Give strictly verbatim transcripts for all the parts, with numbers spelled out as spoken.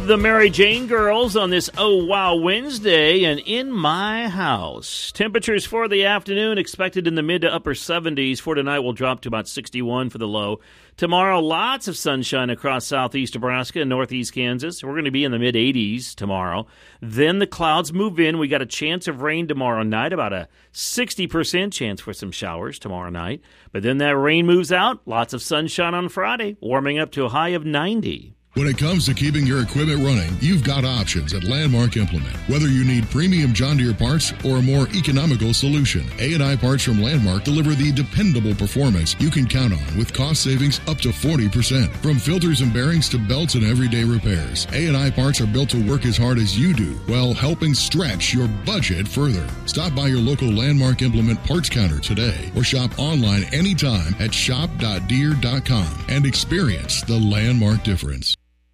The Mary Jane Girls on this Oh Wow Wednesday and in my house. Temperatures for the afternoon expected in the mid to upper seventies. For tonight will drop to about sixty-one for the low. Tomorrow, lots of sunshine across southeast Nebraska and northeast Kansas. We're going to be in the mid eighties tomorrow. Then the clouds move in. We got a chance of rain tomorrow night, about a sixty percent chance for some showers tomorrow night. But then that rain moves out. Lots of sunshine on Friday, warming up to a high of ninety. When it comes to keeping your equipment running, you've got options at Landmark Implement. Whether you need premium John Deere parts or a more economical solution, A and I parts from Landmark deliver the dependable performance you can count on with cost savings up to forty percent. From filters and bearings to belts and everyday repairs, A and I parts are built to work as hard as you do while helping stretch your budget further. Stop by your local Landmark Implement parts counter today or shop online anytime at shop dot deere dot com and experience the Landmark difference.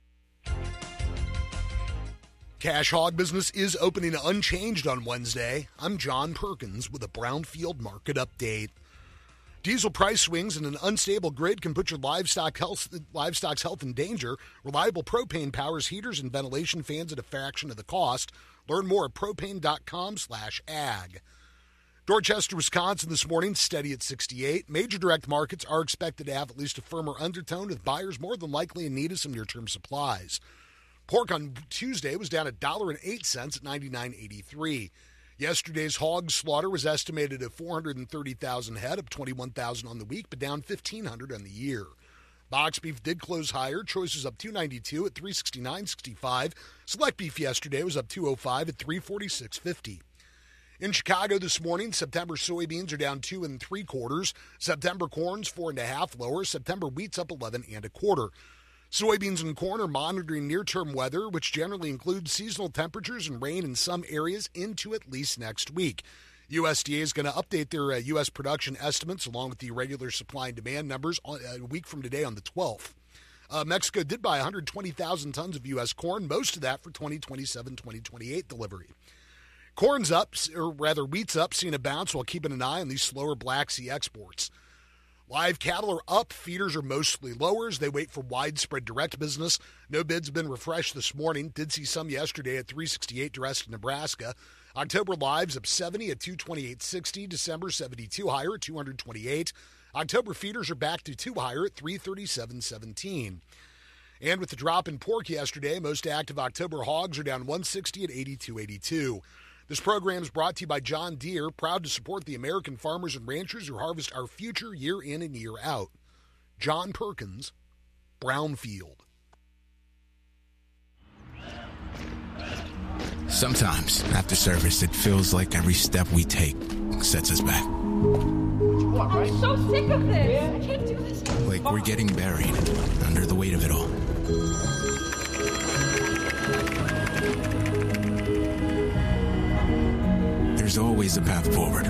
Cash Hog Business is opening unchanged on Wednesday. I'm John Perkins with a Brownfield Market Update. Diesel price swings and an unstable grid can put your livestock health, livestock's health in danger. Reliable propane powers heaters and ventilation fans at a fraction of the cost. Learn more at propane.com slash ag. Dorchester, Wisconsin this morning, steady at sixty-eight. Major direct markets are expected to have at least a firmer undertone, with buyers more than likely in need of some near-term supplies. Pork on Tuesday was down one dollar and eight cents at ninety-nine eighty-three. Yesterday's hog slaughter was estimated at four hundred thirty thousand head, up twenty-one thousand on the week, but down fifteen hundred on the year. Box beef did close higher. Choices up two ninety-two at three sixty-nine sixty-five. Select beef yesterday was up two oh five at three forty-six fifty. In Chicago this morning, September soybeans are down two and three quarters. September corn's four and a half lower. September wheat's up eleven and a quarter. Soybeans and corn are monitoring near-term weather, which generally includes seasonal temperatures and rain in some areas into at least next week. U S D A is going to update their uh, U S production estimates along with the regular supply and demand numbers on, uh, a week from today on the twelfth. Uh, Mexico did buy one hundred twenty thousand tons of U S corn, most of that for twenty twenty-seven twenty twenty-eight delivery. Corn's up, or rather wheat's up, seeing a bounce while keeping an eye on these slower Black Sea exports. Live cattle are up. Feeders are mostly lower as they wait for widespread direct business. No bids have been refreshed this morning. Did see some yesterday at three sixty-eight direct in Nebraska. October lives up seventy at two twenty-eight sixty. December seventy-two higher at two twenty-eight. October feeders are back to two higher at three thirty-seven seventeen. And with the drop in pork yesterday, most active October hogs are down one sixty at eighty-two eighty-two. This program is brought to you by John Deere, proud to support the American farmers and ranchers who harvest our future year in and year out. John Perkins, Brownfield. Sometimes, after service, it feels like every step we take sets us back. I'm so sick of this. I can't do this. Like we're getting buried under the weight of it all. There's always a path forward.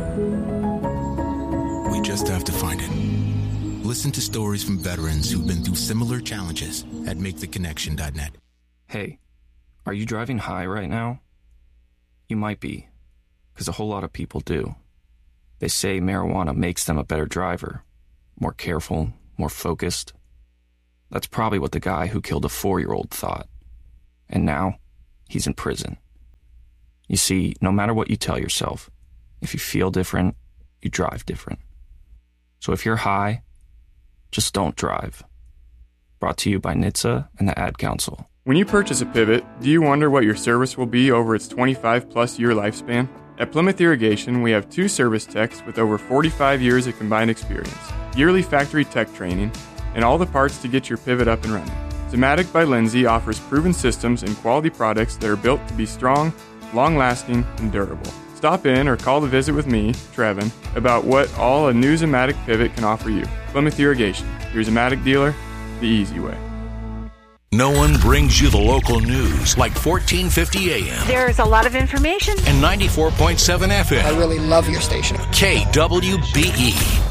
We just have to find it. Listen to stories from veterans who've been through similar challenges at make the connection dot net. Hey, are you driving high right now? You might be, because a whole lot of people do. They say marijuana makes them a better driver, more careful, more focused. That's probably what the guy who killed a four-year-old thought. And now, he's in prison. You see, no matter what you tell yourself, if you feel different, you drive different. So if you're high, just don't drive. Brought to you by N H T S A and the Ad Council. When you purchase a Pivot, do you wonder what your service will be over its twenty-five plus year lifespan? At Plymouth Irrigation, we have two service techs with over forty-five years of combined experience, yearly factory tech training, and all the parts to get your Pivot up and running. Zematic by Lindsay offers proven systems and quality products that are built to be strong, long-lasting, and durable. Stop in or call to visit with me, Trevin, about what all a new Zematic Pivot can offer you. Plymouth Irrigation, your Zematic dealer, the easy way. No one brings you the local news like fourteen fifty A M. There's a lot of information. And ninety-four point seven F M. I really love your station. K W B E.